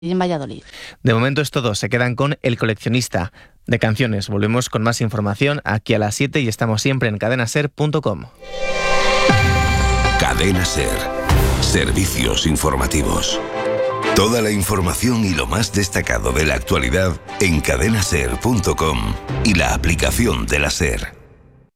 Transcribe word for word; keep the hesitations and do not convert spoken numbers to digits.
en Valladolid. De momento es todo, se quedan con El Coleccionista de Canciones. Volvemos con más información aquí a las siete y estamos siempre en cadena ser punto com. Cadena Ser. Servicios informativos. Toda la información y lo más destacado de la actualidad en cadena ser punto com y la aplicación de la SER.